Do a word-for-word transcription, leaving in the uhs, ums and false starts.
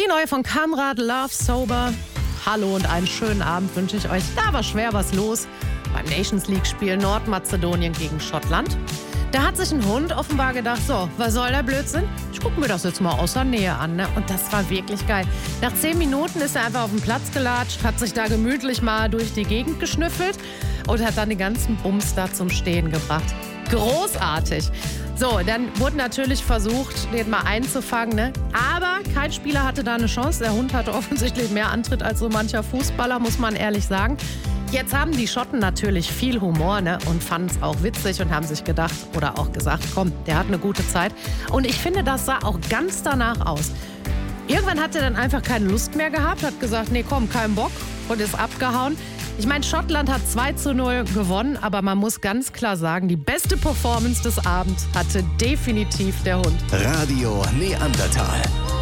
Die neue von Kamrad, Love Sober. Hallo und einen schönen Abend wünsche ich euch. Da war schwer was los beim Nations League-Spiel Nordmazedonien gegen Schottland. Da hat sich ein Hund offenbar gedacht, so, was soll der Blödsinn? Ich gucke mir das jetzt mal aus der Nähe an. Ne? Und das war wirklich geil. Nach zehn Minuten ist er einfach auf den Platz gelatscht, hat sich da gemütlich mal durch die Gegend geschnüffelt und hat dann den ganzen Bums da zum Stehen gebracht. Großartig. So, dann wurde natürlich versucht, den mal einzufangen. Ne? Aber kein Spieler hatte da eine Chance. Der Hund hatte offensichtlich mehr Antritt als so mancher Fußballer, muss man ehrlich sagen. Jetzt haben die Schotten natürlich viel Humor, ne, und fanden es auch witzig und haben sich gedacht oder auch gesagt, komm, der hat eine gute Zeit. Und ich finde, das sah auch ganz danach aus. Irgendwann hat er dann einfach keine Lust mehr gehabt, hat gesagt, nee, komm, kein Bock und ist abgehauen. Ich meine, Schottland hat zwei zu null gewonnen, aber man muss ganz klar sagen, die beste Performance des Abends hatte definitiv der Hund. Radio Neandertal.